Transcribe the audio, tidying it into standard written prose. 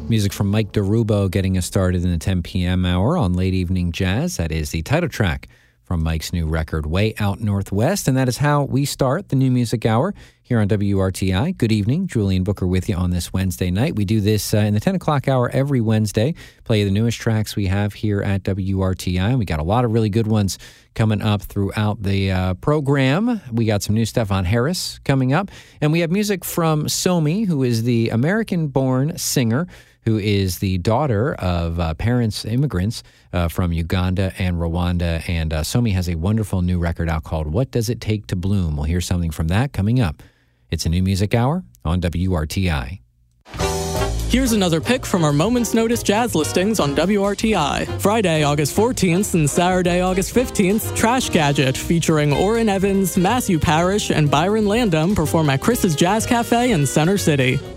Music from Mike DeRubo getting us started in the 10 p.m. hour on Late Evening Jazz. That is the title track from Mike's new record, Way Out Northwest. And that is how we start the new music hour here on WRTI. Good evening. Julian Booker with you on this Wednesday night. We do this in the 10 o'clock hour every Wednesday. Play the newest tracks we have here at WRTI. We got a lot of really good ones coming up throughout the program. We got some new stuff on Harris coming up. And we have music from Somi, who is the American-born singer who is the daughter of immigrants from Uganda and Rwanda. And Somi has a wonderful new record out called What Does It Take to Bloom? We'll hear something from that coming up. It's a new music hour on WRTI. Here's another pick from our Moment's Notice jazz listings on WRTI. Friday, August 14th and Saturday, August 15th, Trash Gadget featuring Orrin Evans, Matthew Parrish, and Byron Landum perform at Chris's Jazz Cafe in Center City.